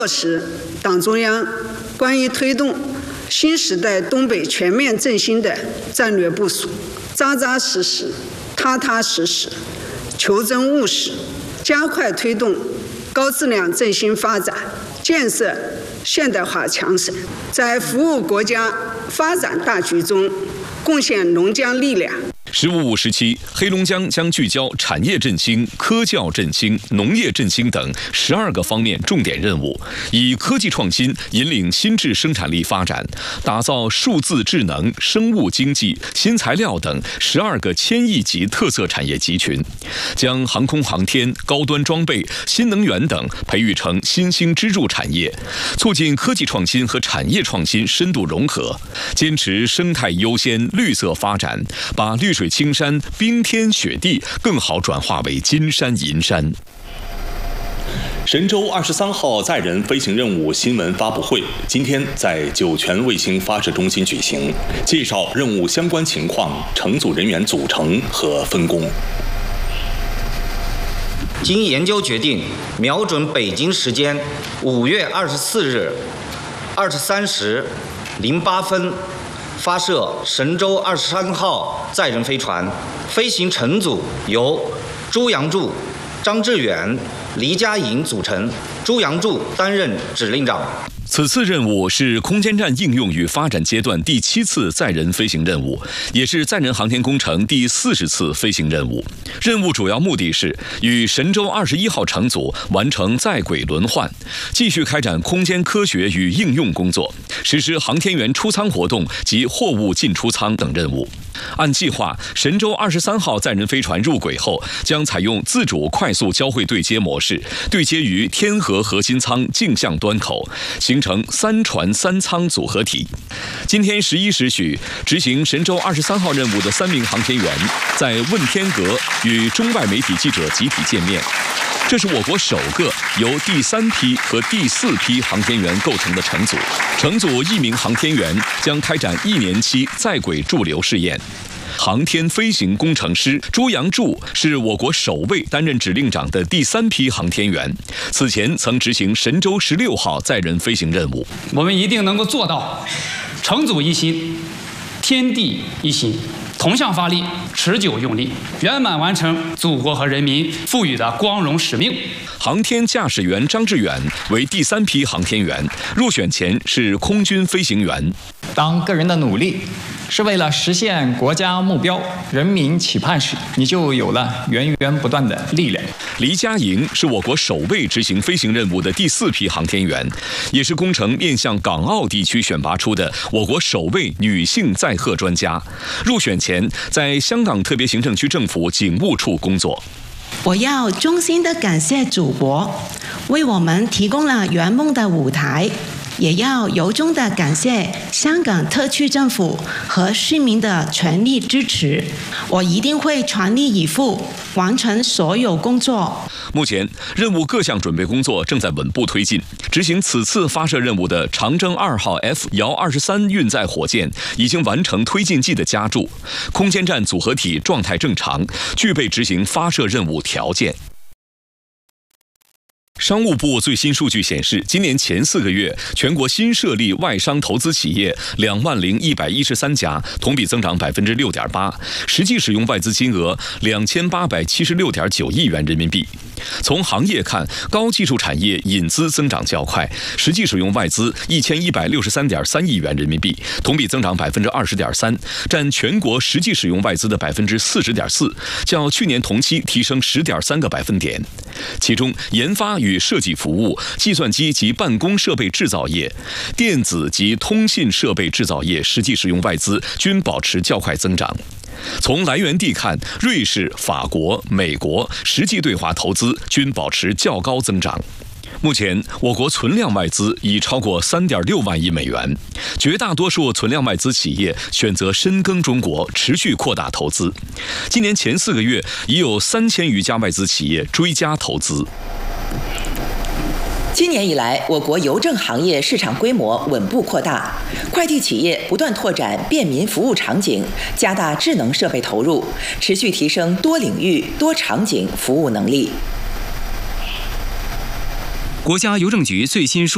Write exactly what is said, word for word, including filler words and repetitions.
落实党中央关于推动新时代东北全面振兴的战略部署，扎扎实实、踏踏实实、求真务实，加快推动高质量振兴发展，建设现代化强省，在服务国家发展大局中贡献龙江力量。 十五五时期，黑龙江将聚焦产业振兴、科教振兴、农业振兴等十二个方面重点任务，以科技创新引领新质生产力发展，打造数字智能、生物经济、新材料等十二个千亿级特色产业集群，将航空航天、高端装备、新能源等培育成新兴支柱产业，促进科技创新和产业创新深度融合，坚持生态优先、绿色发展，把绿水青山、冰天雪地更好转化为金山银山。 神舟二十三号载人飞行任务新闻发布会今天在酒泉卫星发射中心举行，介绍任务相关情况、乘组人员组成和分工。 经研究决定，瞄准北京时间五月二十四日二十三时零八分。发射神舟二十三号载人飞船，飞行乘组由朱杨柱、张志远、黎佳颖组成，朱杨柱担任指令长。 此次任务是空间站应用与发展阶段第七次载人飞行任务，也是载人航天工程第四十次飞行任务。任务主要目的是与神舟二十一号乘组完成在轨轮换，继续开展空间科学与应用工作，实施航天员出舱活动及货物进出舱等任务。按计划，神舟二十三号载人飞船入轨后，将采用自主快速交会对接模式，对接于天河核心舱镜像端口，形成三船三舱组合体。今天十一时许，执行神舟二十三号任务的三名航天员在问天阁与中外媒体记者集体见面。这是我国首个由第三批和第四批航天员构成的乘组。乘组一名航天员将开展一年期在轨驻留试验。航天飞行工程师朱杨柱是我国首位担任指令长的第三批航天员，此前曾执行神舟十六号载人飞行任务。 我们一定能够做到乘组一心，天地一心，同向发力，持久用力，圆满完成祖国和人民赋予的光荣使命。 航天驾驶员张志远为第三批航天员，入选前是空军飞行员。 当个人的努力是为了实现国家目标、人民期盼时，你就有了源源不断的力量。 黎佳颖是我国首位执行飞行任务的第四批航天员，也是工程面向港澳地区选拔出的我国首位女性载荷专家。入选前，在香港特别行政区政府警务处工作。 我要衷心的感谢祖国，为我们提供了圆梦的舞台。也要由衷的感谢香港特区政府和市民的全力支持，我一定会全力以赴完成所有工作。 目前，任务各项准备工作正在稳步推进。执行此次发射任务的长征二号 F 遥二十三运载火箭已经完成推进剂的加注，空间站组合体状态正常，具备执行发射任务条件。商务部最新数据显示，今年前四个月，全国新设立外商投资企业两万零一百一十三家，同比增长百分之六点八，实际使用外资金额两千八百七十六点九亿元人民币。从行业看，高技术产业引资增长较快，实际使用外资一千一百六十三点三亿元人民币，同比增长百分之二十点三，占全国实际使用外资的百分之四十点四，较去年同期提升十点三个百分点。其中，研发与设计服务、计算机及办公设备制造业、电子及通信设备制造业实际使用外资均保持较快增长。从来源地看，瑞士、法国、美国实际对华投资均保持较高增长。目前，我国存量外资已超过三点六万亿美元，绝大多数存量外资企业选择深耕中国，持续扩大投资。今年前四个月，已有三千余家外资企业追加投资。 今年以来，我国邮政行业市场规模稳步扩大，快递企业不断拓展便民服务场景，加大智能设备投入，持续提升多领域、多场景服务能力。 国家邮政局最新数